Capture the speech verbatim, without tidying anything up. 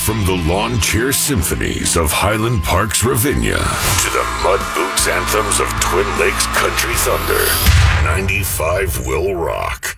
From the lawn chair symphonies of Highland Park's Ravinia to the mud boots anthems of Twin Lakes Country Thunder, ninety-five will rock.